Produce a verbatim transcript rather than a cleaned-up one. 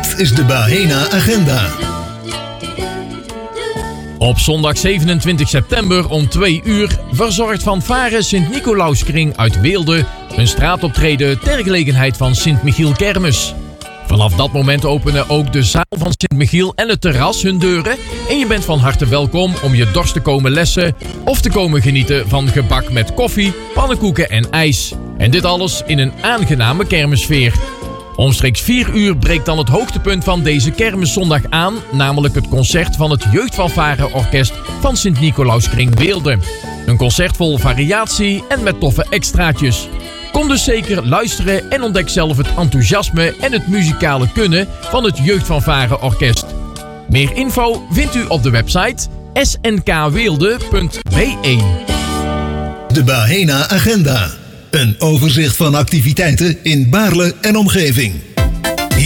Dit is de Bahena Agenda. Op zondag zevenentwintig september om twee uur verzorgt fanfare Sint-Nicolauskring uit Weelde een straatoptreden ter gelegenheid van Sint-Michiel Kermis. Vanaf dat moment openen ook de zaal van Sint-Michiel en het terras hun deuren en je bent van harte welkom om je dorst te komen lessen of te komen genieten van gebak met koffie, pannenkoeken en ijs. En dit alles in een aangename kermissfeer. Omstreeks vier uur breekt dan het hoogtepunt van deze kermiszondag aan, namelijk het concert van het Jeugdfanfare-orkest van Sint-Nicolauskring Weelde. Een concert vol variatie en met toffe extraatjes. Kom dus zeker luisteren en ontdek zelf het enthousiasme en het muzikale kunnen van het Jeugdfanfare-orkest. Meer info vindt u op de website s n k weelde punt b e. De Bahena Agenda. Een overzicht van activiteiten in Baarle en omgeving.